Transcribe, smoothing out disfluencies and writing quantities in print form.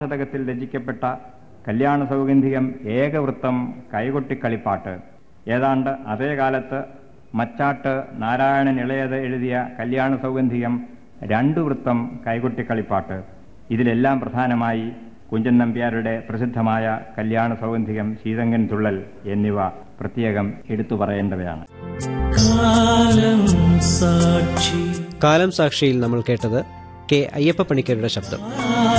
ശതകത്തിൽ രചിക്കപ്പെട്ട കല്യാണ സൗഗന്ധികം ഏകവൃത്തം കൈകൊട്ടിക്കളിപ്പാട്ട്. ഏതാണ്ട് അതേ കാലത്ത് മച്ചാട്ട് നാരായണൻ ഇളയത് എഴുതിയ കല്യാണ സൗഗന്ധികം 2 വൃത്തം കൈകൊട്ടിക്കളിപ്പാട്ട്. ഇതിലെല്ലാം പ്രധാനമായി കുഞ്ചൻ നമ്പ്യാരുടെ പ്രസിദ്ധമായ കല്യാണ സൗഗന്ധികം, ശീതങ്കൻ തുള്ളൽ എന്നിവ പ്രത്യേകം എടുത്തു പറയേണ്ടവയാണ്. കാലം സാക്ഷിയിൽ നമ്മൾ കേട്ടത് കെ അയ്യപ്പ പണിക്കരുടെ ശബ്ദം.